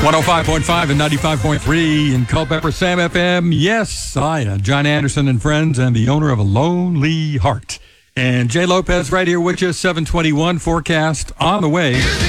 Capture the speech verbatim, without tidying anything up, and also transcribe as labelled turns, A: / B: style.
A: one oh five point five and ninety-five point three in Culpeper, Sam F M. Yes, I am John Anderson and friends and the owner of a lonely heart. And Jay Lopez right here with you, seven twenty-one forecast on the way.